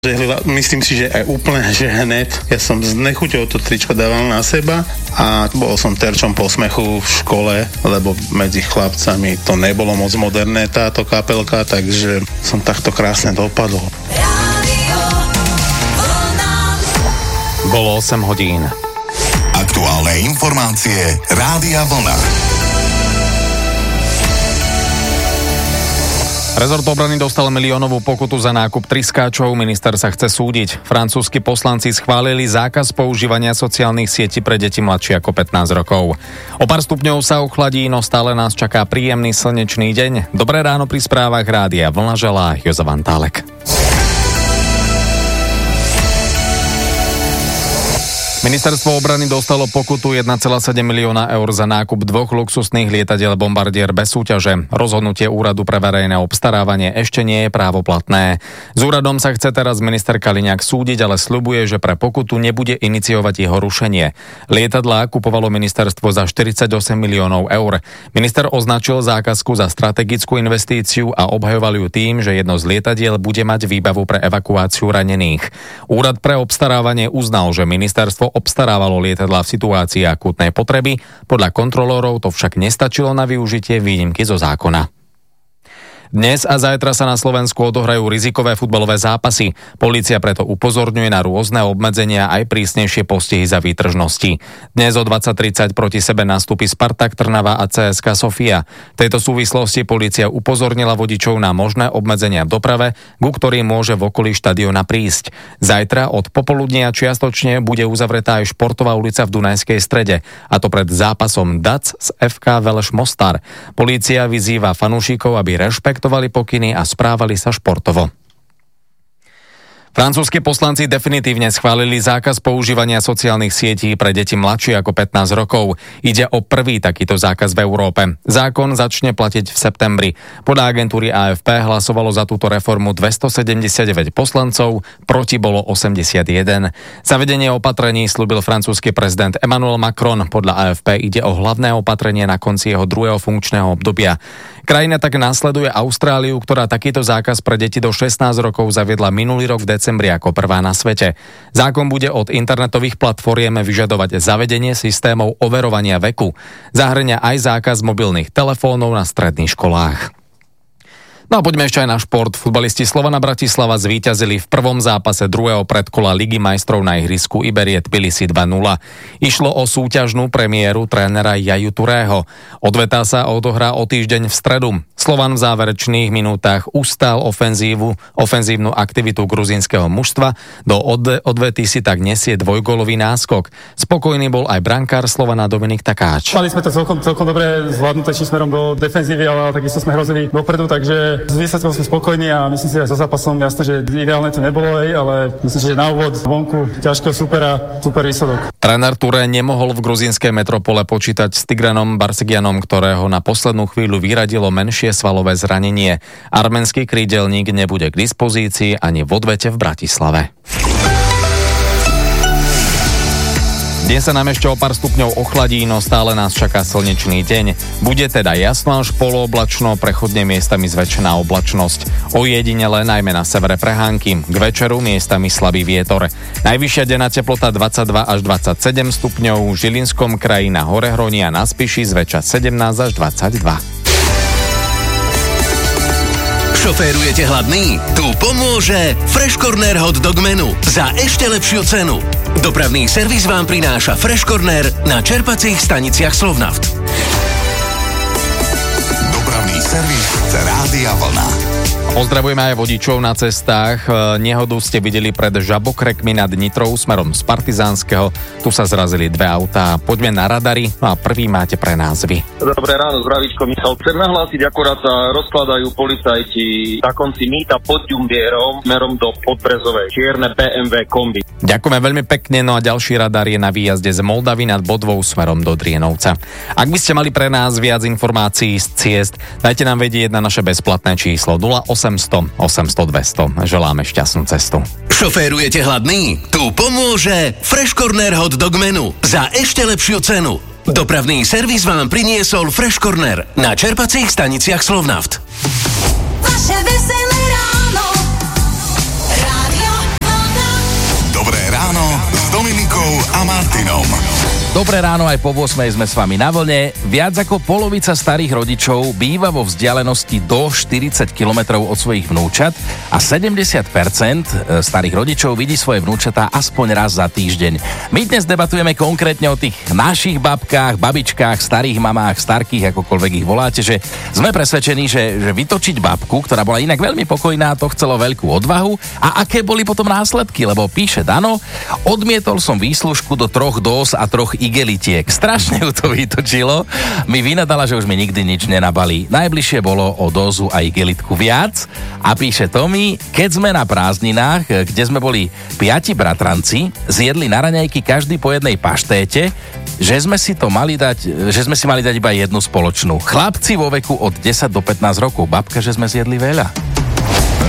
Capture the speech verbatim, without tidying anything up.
Myslím si, že aj úplne, že hned. Ja som s nechuťou to tričko dával na seba a bol som terčom posmechu v škole, lebo medzi chlapcami to nebolo moc moderné táto kapelka, takže som takto krásne dopadol. Bolo osem hodín. Aktuálne informácie Rádia Vlna. Rezort obrany dostal miliónovú pokutu za nákup triskáčov, minister sa chce súdiť. Francúzski poslanci schválili zákaz používania sociálnych sietí pre deti mladšie ako pätnásť rokov. O pár stupňov sa ochladí, no stále nás čaká príjemný slnečný deň. Dobré ráno pri správach Rádia Vlna želá Jozo Vantálek. Ministerstvo obrany dostalo pokutu jeden celá sedem milióna eur za nákup dvoch luxusných lietadiel Bombardier bez súťaže. Rozhodnutie úradu pre verejné obstarávanie ešte nie je právoplatné. S úradom sa chce teraz minister Kaliňák súdiť, ale sľubuje, že pre pokutu nebude iniciovať jeho rušenie. Lietadlá kupovalo ministerstvo za štyridsaťosem miliónov eur. Minister označil zákazku za strategickú investíciu a obhajoval ju tým, že jedno z lietadiel bude mať výbavu pre evakuáciu ranených. Úrad pre obstarávanie uznal, že ministerstvo obstarávalo lietadlá v situácii akútnej potreby, podľa kontrolórov to však nestačilo na využitie výnimky zo zákona. Dnes a zajtra sa na Slovensku odohrajú rizikové futbalové zápasy. Polícia preto upozorňuje na rôzne obmedzenia aj prísnejšie postihy za výtržnosti. Dnes o dvadsať tridsať proti sebe nastúpi Spartak Trnava a cé es ká Sofia. V tejto súvislosti polícia upozornila vodičov na možné obmedzenia v doprave, ku ktorým môže v okolí štadióna prísť. Zajtra od popoludnia čiastočne bude uzavretá aj športová ulica v Dunajskej Strede, a to pred zápasom dé á cé s ef ká Veleš Mostar. Polícia vyzýva fanúšikov, aby rešpektovali pokyny a správali sa športovo. Francúzski poslanci definitívne schválili zákaz používania sociálnych sietí pre deti mladšie ako pätnásť rokov. Ide o prvý takýto zákaz v Európe. Zákon začne platiť v septembri. Podľa agentúry á ef pé hlasovalo za túto reformu dvestosedemdesiatdeväť poslancov, proti bolo osemdesiatjeden. Zavedenie opatrení sľúbil francúzsky prezident Emmanuel Macron. Podľa á ef pé ide o hlavné opatrenie na konci jeho druhého funkčného obdobia. Krajina tak následuje Austráliu, ktorá takýto zákaz pre deti do šestnásť rokov zaviedla minulý rok v decembri ako prvá na svete. Zákon bude od internetových platformiem vyžadovať zavedenie systémov overovania veku. Zahŕňa aj zákaz mobilných telefónov na stredných školách. No a poďme ešte aj na šport. Futbalisti Slovana Bratislava zvíťazili v prvom zápase druhého predkola Ligy majstrov na ihrisku Iberie Tbilisi dva nula. Išlo o súťažnú premiéru trénera Jaju Turého. Odvetá sa odohrá o týždeň v stredu. Slovan v záverečných minútach ustal ofenzívu, ofenzívnu aktivitu gruzínskeho mužstva. Do od, odvety si tak nesie dvojgólový náskok. Spokojný bol aj brankár Slovana Dominik Takáč. Mali sme to celkom, celkom dobre zvládnuté či smerom do defenzívy, ale takisto sme hrozili dopredu, takže s výsledkom sme spokojní a myslím si, že so zápasom jasné, že ideálne to nebolo, aj, ale myslím si, že na úvod vonku ťažkého supera, super výsledok. Tréner Touré nemohol v gruzínskej metropole počítať s Tigranom Barsegianom, ktorého na poslednú chvíľu vyradilo menšie svalové zranenie. Arménsky krídelník nebude k dispozícii ani v odvete v Bratislave. Dnes sa nám ešte o pár stupňov ochladí, no stále nás čaká slnečný deň. Bude teda jasno až polooblačno, prechodne miestami zväčšená oblačnosť. Ojedinele najmä na severe prehánky, k večeru miestami slabý vietor. Najvyššia denná teplota dvadsaťdva až dvadsaťsedem stupňov, v Žilinskom kraji na Horehroní a na Spiši zväčša sedemnásť až dvadsaťdva. Šoférujete hladný? Tu pomôže Fresh Corner Hot Dog Menu za ešte lepšiu cenu. Dopravný servis vám prináša Fresh Corner na čerpacích staniciach Slovnaft. Dopravný servis Rádia Vlna. Pozdravujeme aj vodičov na cestách. Nehodu ste videli pred Žabokrekmi nad Nitrou smerom z Partizánskeho. Tu sa zrazili dve autá. Poďme na radary. No a prvý máte pre názvy. Dobré ráno, zdravíčko Michal. Chcem nahlásiť, akorát sa rozkladajú policajti na konci mýta pod Ďumbierom smerom do Podbrezovej. Čierne bé em vé kombi. Ďakujeme veľmi pekne. No a ďalší radar je na výjazde z Moldavy nad Bodvou smerom do Drienovca. Ak by ste mali pre nás viac informácií z ciest, dajte nám vedieť na naše bezplatné číslo nula osemsto osemsto dvesto. Želáme šťastnú cestu. Šoférujete hladný? Tu pomôže Fresh Corner Hot Dog Menu za ešte lepšiu cenu. Dopravný servis vám priniesol Fresh Corner na čerpacích staniciach Slovnaft. Vaše veselé ráno. Martinom. Dobré ráno, aj po ôsmej sme s vami na vlne. Viac ako polovica starých rodičov býva vo vzdialenosti do štyridsať kilometrov od svojich vnúčat a sedemdesiat percent starých rodičov vidí svoje vnúčatá aspoň raz za týždeň. My dnes debatujeme konkrétne o tých našich babkách, babičkách, starých mamách, starkých, akokoľvek ich voláte, že sme presvedčení, že, že vytočiť babku, ktorá bola inak veľmi pokojná, to chcelo veľkú odvahu. A aké boli potom následky? Lebo píše Dano, odmietol som výslužku do troch dóz a troch igelitiek. Strašne ju to vytočilo. Mi vynadala, že už mi nikdy nič nenabalí. Najbližšie bolo o dózu a igelitku viac. A píše Tomi, keď sme na prázdninách, kde sme boli piati bratranci, zjedli na raňajky každý po jednej paštéte, že sme si to mali dať, že sme si mali dať iba jednu spoločnú. Chlapci vo veku od desať do pätnásť rokov, babka, že sme zjedli veľa.